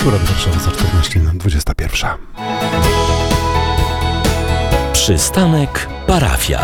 Tu Radio Warszawa za 14 minut 21. Przystanek Parafia.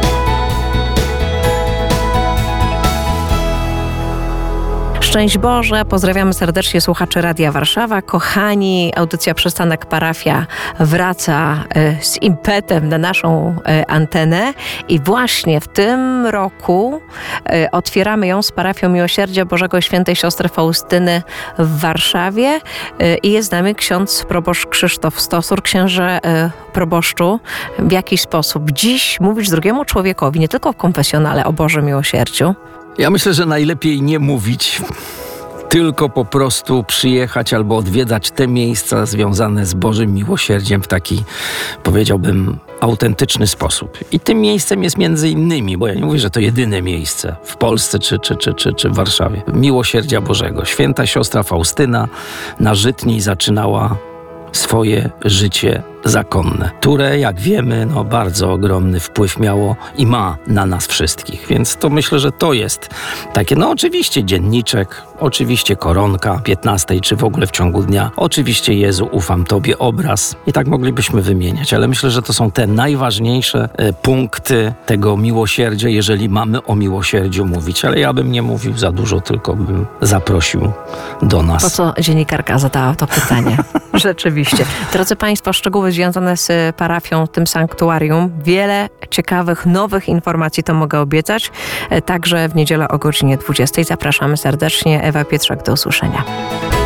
Szczęść Boże, pozdrawiamy serdecznie słuchaczy Radia Warszawa. Kochani, audycja Przystanek Parafia wraca z impetem na naszą antenę i właśnie w tym roku otwieramy ją z Parafią Miłosierdzia Bożego Świętej Siostry Faustyny w Warszawie i jest z nami ksiądz proboszcz Krzysztof Stosur. Księże proboszczu, w jaki sposób dziś mówisz drugiemu człowiekowi, nie tylko w konfesjonale, o Bożym Miłosierdziu? Ja myślę, że najlepiej nie mówić, tylko po prostu przyjechać albo odwiedzać te miejsca związane z Bożym Miłosierdziem w taki, powiedziałbym, autentyczny sposób. I tym miejscem jest między innymi, bo ja nie mówię, że to jedyne miejsce w Polsce czy w Warszawie, Miłosierdzia Bożego. Święta siostra Faustyna na Żytniej zaczynała swoje życie zakonne, które, jak wiemy, bardzo ogromny wpływ miało i ma na nas wszystkich. Więc to myślę, że to jest takie, oczywiście dzienniczek, oczywiście koronka 15 czy w ogóle w ciągu dnia, oczywiście Jezu, ufam Tobie, obraz i tak moglibyśmy wymieniać, ale myślę, że to są te najważniejsze punkty tego miłosierdzia, jeżeli mamy o miłosierdziu mówić, ale ja bym nie mówił za dużo, tylko bym zaprosił do nas. Po co dziennikarka zadała to pytanie? Rzeczywiście. Drodzy Państwo, szczegóły związane z parafią, tym sanktuarium, wiele ciekawych, nowych informacji, to mogę obiecać. Także w niedzielę o godzinie 20. Zapraszamy serdecznie. Ewa Pietrzak, do usłyszenia.